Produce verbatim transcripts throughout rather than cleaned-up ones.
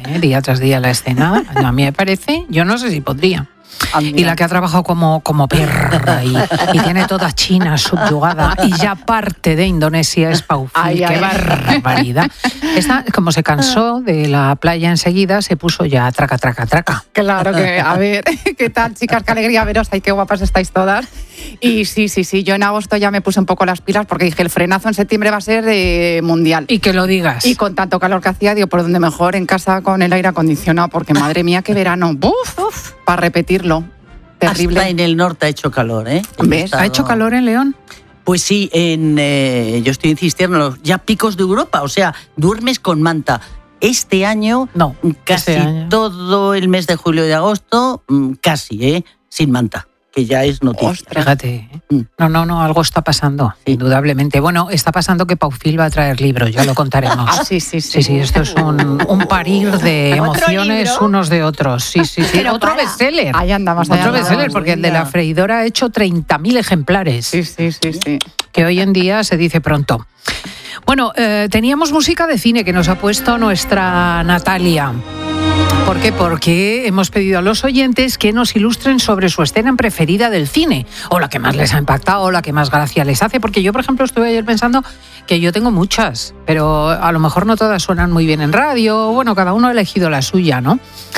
¿eh? Día tras día la escena. A mí me parece, yo no sé si podría. Y la que ha trabajado como, como perra y, y tiene toda China subyugada y ya parte de Indonesia es Pau Fil. ¡Qué ay. barbaridad! Esta, como se cansó de la playa enseguida, se puso ya traca, traca, traca. Claro que, a ver, ¿qué tal, chicas? Qué alegría veros, ay, qué guapas estáis todas. Y sí, sí, sí, yo en agosto ya me puse un poco las pilas porque dije, el frenazo en septiembre va a ser eh, mundial. Y que lo digas. Y con tanto calor que hacía, digo, por donde mejor, en casa con el aire acondicionado, porque madre mía, qué verano. ¡Buf! Uf, para repetirlo. Terrible. Hasta en el norte ha hecho calor, ¿eh? ¿Ves? Estado... ¿Ha hecho calor en León? Pues sí, en, eh, yo estoy insistiendo, ya picos de Europa, o sea, duermes con manta. Este año, no, casi este año. todo el mes de julio y de agosto, casi, ¿eh? Sin manta, que ya es noticia. Ostras. Fíjate, ¿eh? no, no, no, algo está pasando, sí. indudablemente. Bueno, está pasando que Pau Fil va a traer libros, ya lo contaremos. Ah, sí, sí, sí. Sí, sí, esto es un, un parir de emociones unos de otros. Sí, sí, sí. Pero otro para. bestseller. Ahí andamos. Otro ahí andamos, bestseller, porque el de la freidora ha hecho treinta mil ejemplares. Sí, sí, sí, sí. Que hoy en día se dice pronto. Bueno, eh, teníamos música de cine que nos ha puesto nuestra Natalia. ¿Por qué? Porque hemos pedido a los oyentes que nos ilustren sobre su escena preferida del cine, o la que más les ha impactado, o la que más gracia les hace, porque yo, por ejemplo, estuve ayer pensando que yo tengo muchas, pero a lo mejor no todas suenan muy bien en radio, bueno, cada uno ha elegido la suya, ¿no?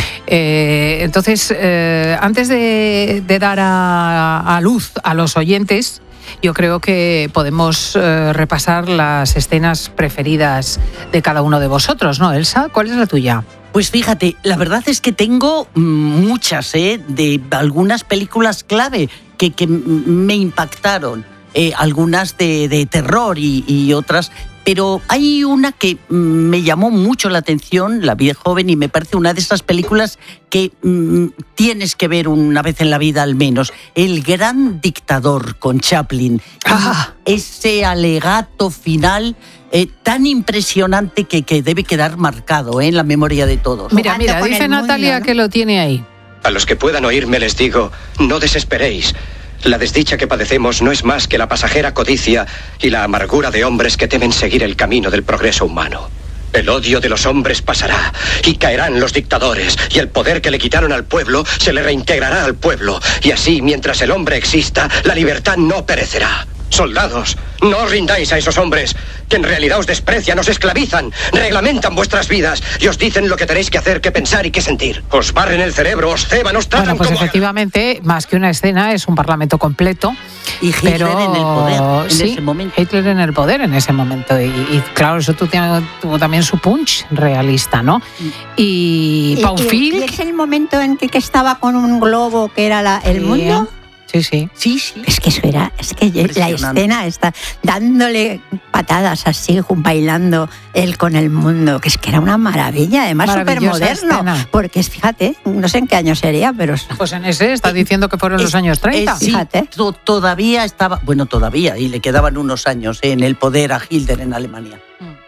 Eh, entonces, eh, antes de, de dar a, a luz a los oyentes, yo creo que podemos eh, repasar las escenas preferidas de cada uno de vosotros, ¿no, Elsa? ¿Cuál es la tuya? Pues fíjate, la verdad es que tengo muchas, ¿eh? De algunas películas clave que, que me impactaron, eh, algunas de, de terror y, y otras, pero hay una que me llamó mucho la atención, la vi de joven, y me parece una de esas películas que mm, tienes que ver una vez en la vida al menos. El Gran Dictador, con Chaplin. Ah. Ese alegato final eh, tan impresionante que, que debe quedar marcado eh, en la memoria de todos. Mira, mira, dice Natalia, ¿no?, que lo tiene ahí. A los que puedan oírme les digo, no desesperéis. La desdicha que padecemos no es más que la pasajera codicia y la amargura de hombres que temen seguir el camino del progreso humano. El odio de los hombres pasará y caerán los dictadores, y el poder que le quitaron al pueblo se le reintegrará al pueblo, y así, mientras el hombre exista, la libertad no perecerá. Soldados, no os rindáis a esos hombres, que en realidad os desprecian, os esclavizan, reglamentan vuestras vidas y os dicen lo que tenéis que hacer, que pensar y que sentir. Os barren el cerebro, os ceban, os tratan como... Bueno, pues como... efectivamente, más que una escena, es un parlamento completo. Y Hitler pero... en el poder, en sí, ese momento. Hitler en el poder en ese momento. Y, y claro, eso tuvo también su punch realista, ¿no? Y, y Pau Fil... ¿Y es el momento en que estaba con un globo que era la, el sí. mundo? Sí, sí. Sí, sí. Es que eso era, es que la escena está dándole patadas así, bailando él con el mundo, que es que era una maravilla, además súper moderno. Porque fíjate, no sé en qué año sería, pero... Pues en ese, está diciendo que fueron es, los años treinta. Es, sí, fíjate. To- todavía estaba, bueno, todavía, y le quedaban unos años eh, en el poder a Hitler en Alemania.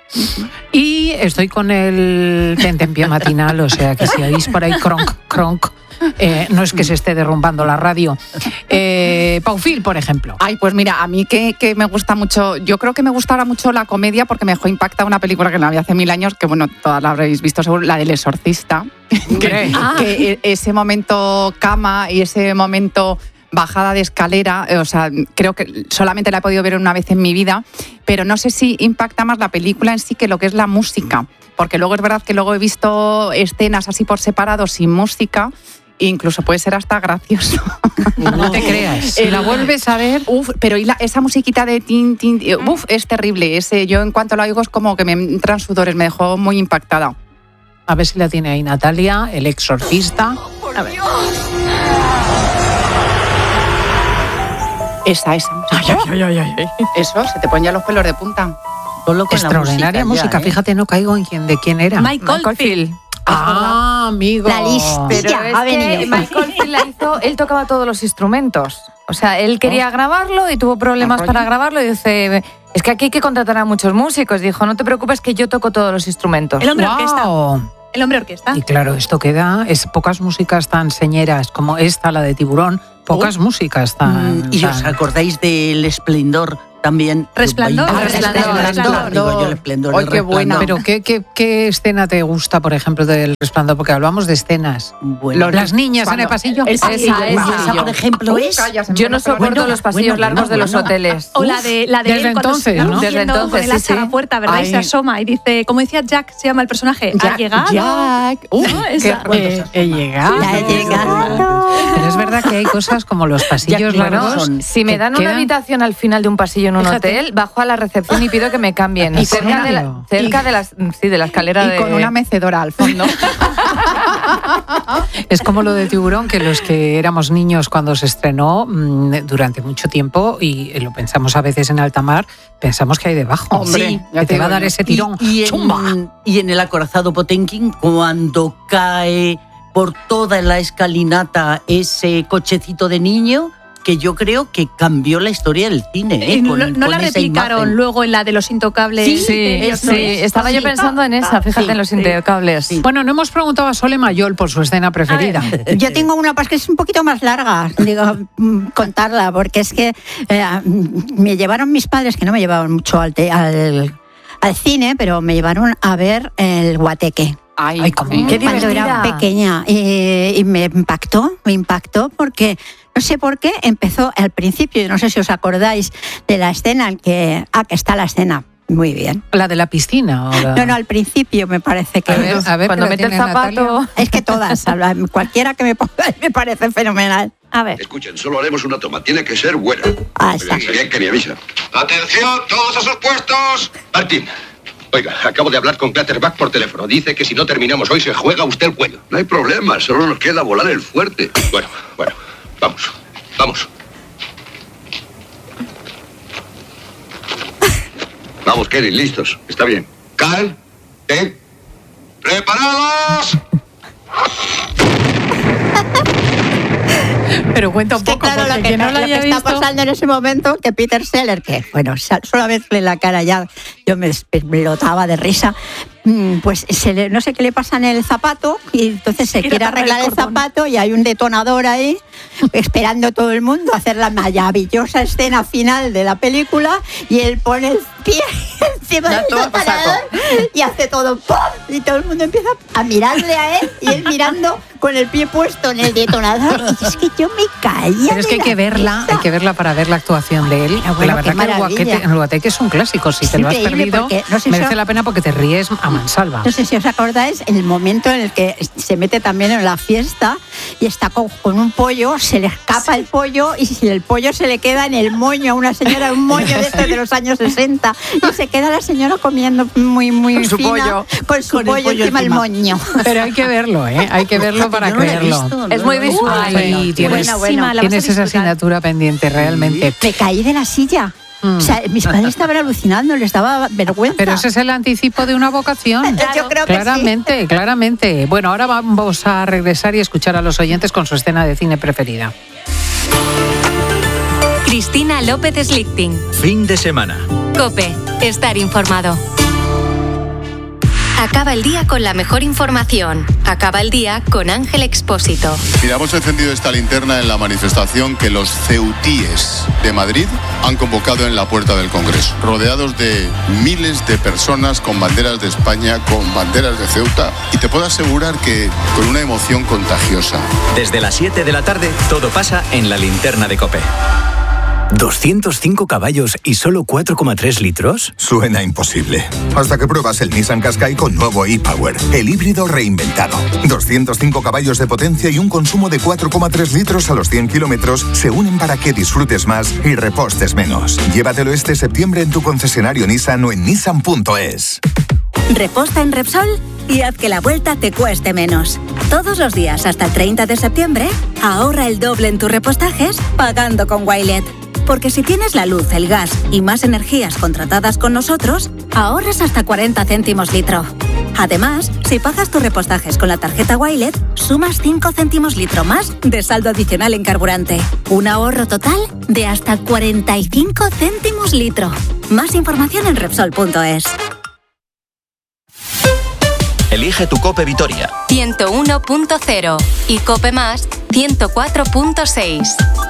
Y estoy con el tentempié matinal, o sea que si oís por ahí cronk, cronk, Eh, no es que se esté derrumbando la radio. Eh, Pau Fil, por ejemplo. Ay, pues mira, a mí que, que me gusta mucho, yo creo que me gustará mucho la comedia porque me dejó impactada una película que la vi hace mil años, que bueno, todas la habréis visto seguro, la del Exorcista. que, ah. que ese momento cama y ese momento bajada de escalera, o sea, creo que solamente la he podido ver una vez en mi vida, pero no sé si impacta más la película en sí que lo que es la música, porque luego es verdad que luego he visto escenas así por separado sin música. Incluso puede ser hasta gracioso. No te creas. Si la vuelves a ver... Uf, pero y la, esa musiquita de tin, tin, uf, es terrible. Ese, yo en cuanto la oigo es como que me entran sudores, me dejó muy impactada. A ver si la tiene ahí Natalia, El Exorcista. A ver. Esa, esa. Ay, ay, ay, ay, ay. Eso, se te ponen ya los pelos de punta. Solo con extraordinaria la música, música ya, ¿eh? Fíjate, no caigo en quién, de quién era. Michael Field. Ah, amigo. La lista. Pero ya, es ha venido. que Michael Field la hizo, él tocaba todos los instrumentos. O sea, él quería grabarlo y tuvo problemas para grabarlo y dice, es que aquí hay que contratar a muchos músicos. Dijo, no te preocupes que yo toco todos los instrumentos. El hombre wow. orquesta. El hombre orquesta. Y claro, esto queda, es pocas músicas tan señeras como esta, la de Tiburón, pocas oh. músicas tan... ¿Y tan... os acordáis del esplendor también. Resplandor. Ah, Resplandor. Resplandor. Digo yo, el esplendor Ay, del qué buena. Resplandor. Pero ¿qué, qué, ¿qué escena te gusta, por ejemplo, del Resplandor? Porque hablamos de escenas. Bueno, Las niñas Cuando- en el pasillo. el Esa, pasillo, esa, el esa, pasillo. por ejemplo, Uy, es- calla, se me Yo no pone la soporto cara. los pasillos bueno, largos bueno, de los bueno. hoteles. O la de, la de Desde él cuando entonces, se está ¿no? Desde yendo entonces, con el sí, hacha a la sí. puerta, ¿verdad? Ay. Y se asoma y dice, como decía Jack, se llama el personaje, ha Jack, llegado. Jack. Uy, ¿No? Que, Esa. eh, he llegado. Ya he llegado. Pero es verdad que hay cosas como los pasillos Ya, largos. bueno, Si me que dan una quedan- habitación al final de un pasillo en un Fíjate. hotel, bajo a la recepción y pido que me cambien. Y con cerca una- de la, cerca y- de las, sí, de la escalera Y de... con una mecedora al fondo. Es como lo de Tiburón, que los que éramos niños cuando se estrenó mmm, durante mucho tiempo, y lo pensamos a veces en alta mar, pensamos que hay debajo. Hombre, Sí, ya que te te va a digo dar yo. ese tirón. Y, y ¡Chumba! en, y en el acorazado Potemkin, cuando cae por toda la escalinata ese cochecito de niño, que yo creo que cambió la historia del cine. ¿eh? Eh, no, Con- no con la esa replicaron imagen. luego en la de los intocables. Sí, sí, de- sí, estaba yo pensando en esa, fíjate, Sí, en los sí. intercables. Sí. Bueno, no hemos preguntado a Sole Mayol por su escena preferida. Yo tengo una pues, que es un poquito más larga, digo, mm, contarla, porque es que eh, mm, me llevaron mis padres, que no me llevaban mucho al, te- al, al cine, pero me llevaron a ver el Guateque. Ay, Ay, cómo- Qué Cuando era divertida. pequeña. Y, y me impactó, me impactó porque no sé por qué empezó al principio, yo no sé si os acordáis de la escena en que. Ah, que está la escena. Muy bien. La de la piscina. o la- No, no, al principio me parece que. A ver, a ver, Cuando que la mete el tiene zapato... Natalia. Es que todas, hablan, cualquiera que me ponga me parece fenomenal. A ver. Escuchen, solo haremos una toma. Tiene que ser buena. Ah, está. Bien, bien, que ni avisa. ¡Atención, todos a sus puestos! Martín, oiga, acabo de hablar con Clatterback por teléfono. Dice que si no terminamos hoy se juega usted el cuello. No hay problema, solo nos queda volar el fuerte. Bueno, bueno, vamos, vamos. Vamos, Kenny, listos. Está bien. Cal, ¿eh? ¡Preparados! Pero cuenta un Que poco, claro, porque lo que, quien no la lo haya que está visto... pasando en ese momento, que Peter Sellers, que bueno, sa- solo verle la cara ya, yo me explotaba de risa, mm, pues se le- no sé qué le pasa en el zapato, y entonces se Quiere quiere agarrar el arreglar el, cordón. zapato y hay un detonador ahí, esperando todo el mundo a hacer la maravillosa escena final de la película, y él pone el pie encima Ya del todo a saco. detonador y hace todo ¡pum! Y todo el mundo empieza a mirarle a él, y él mirando con el pie puesto en el detonador, y es que yo me caía. Pero es que hay de que la verla, risa. hay que verla para ver la actuación de él. Ah, bueno, la verdad qué que el maravilla. Guateque, el Guateque es un clásico. Si Es te lo has increíble perdido, porque no sé si merece os- la pena porque te ríes a mansalva. No sé si os acordáis el momento en el que se mete también en la fiesta y está con, con un pollo, se le escapa el pollo, y si el pollo se le queda en el moño a una señora, un moño de estos de los años sesenta, y se queda la señora comiendo muy, muy Con su fina, pollo. con su Con el pollo, pollo encima del encima. moño. Pero hay que verlo, ¿eh? Hay que verlo para Yo no la he creerlo. visto, Es no muy la he visto. visual. Ay, Bueno, tienes, buena, buena. La vas a tienes esa disfrutar. asignatura pendiente, realmente. Me caí de la silla. Mm. O sea, mis padres estaban alucinando, les daba vergüenza. Pero ese es el anticipo de una vocación. Yo creo que sí. Claramente, claramente. Bueno, ahora vamos a regresar y escuchar a los oyentes con su escena de cine preferida. Cristina López Slichting. Fin de semana. COPE. Estar informado. Acaba el día con la mejor información. Acaba el día con Ángel Expósito. Mira, hemos encendido esta linterna en la manifestación que los ceutíes de Madrid han convocado en la puerta del Congreso, rodeados de miles de personas con banderas de España, con banderas de Ceuta, y te puedo asegurar que con una emoción contagiosa. Desde las siete de la tarde, todo pasa en la linterna de COPE. ¿doscientos cinco caballos y solo cuatro coma tres litros? Suena imposible. Hasta que pruebas el Nissan Qashqai con nuevo e-Power, el híbrido reinventado. doscientos cinco caballos de potencia y un consumo de cuatro coma tres litros a los cien kilómetros se unen para que disfrutes más y repostes menos. Llévatelo este septiembre en tu concesionario Nissan o en nissan punto es. Reposta en Repsol y haz que la vuelta te cueste menos. Todos los días hasta el treinta de septiembre, ahorra el doble en tus repostajes pagando con Wilet. Porque si tienes la luz, el gas y más energías contratadas con nosotros, ahorras hasta cuarenta céntimos litro. Además, si pagas tus repostajes con la tarjeta Wilet, sumas cinco céntimos litro más de saldo adicional en carburante. Un ahorro total de hasta cuarenta y cinco céntimos litro. Más información en Repsol punto es. Elige tu COPE Vitoria. ciento uno punto cero y COPE Más ciento cuatro punto seis.